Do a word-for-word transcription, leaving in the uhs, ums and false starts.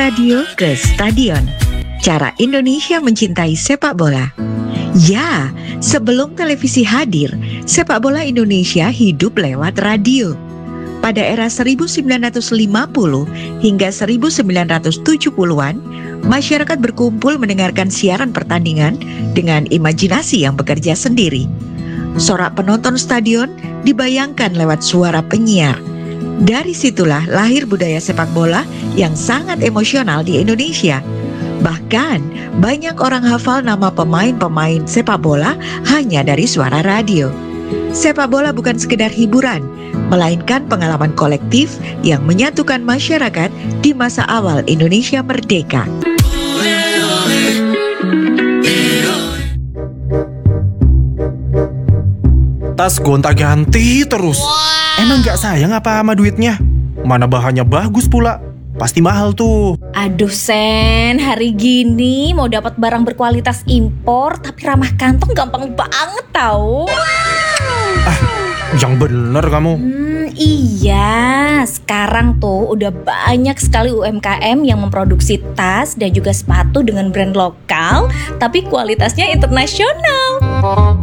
radio ke stadion. Cara Indonesia mencintai sepak bola. Ya, sebelum televisi hadir, sepak bola Indonesia hidup lewat radio. Pada era seribu sembilan ratus lima puluh hingga seribu sembilan ratus tujuh puluhan, masyarakat berkumpul mendengarkan siaran pertandingan dengan imajinasi yang bekerja sendiri. Sorak penonton stadion dibayangkan lewat suara penyiar. Dari situlah lahir budaya sepak bola yang sangat emosional di Indonesia. Bahkan banyak orang hafal nama pemain-pemain sepak bola hanya dari suara radio. Sepak bola bukan sekedar hiburan, melainkan pengalaman kolektif yang menyatukan masyarakat di masa awal Indonesia merdeka. Tas gonta-ganti terus. Wow. Emang gak sayang apa sama duitnya? Mana bahannya bagus pula. Pasti mahal tuh. Aduh Sen, hari gini mau dapat barang berkualitas impor tapi ramah kantong gampang banget tau. Wow. Ah, yang bener kamu. Hmm, iya, sekarang tuh udah banyak sekali U M K M yang memproduksi tas dan juga sepatu dengan brand lokal tapi kualitasnya internasional.